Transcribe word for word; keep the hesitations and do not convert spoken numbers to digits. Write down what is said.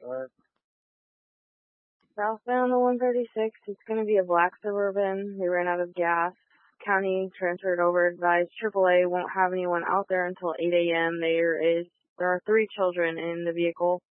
Uh, Southbound the one thirty-six. It's going to be a black Suburban. They ran out of gas. County transferred over. Advised triple A won't have anyone out there until eight a.m. There is there are three children in the vehicle.